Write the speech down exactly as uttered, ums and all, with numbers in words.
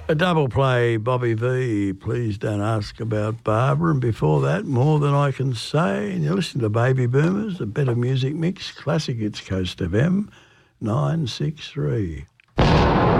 A double play, Bobby V, Please Don't Ask About Barbara. And before that, More Than I Can Say. And you listen to Baby Boomers, a better music mix, classic It's Coast F M, nine six three.